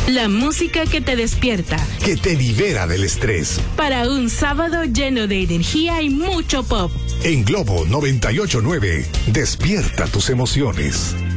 La música que te despierta, que te libera del estrés. Para un sábado lleno de energía y mucho pop. En Globo 98.9, despierta tus emociones.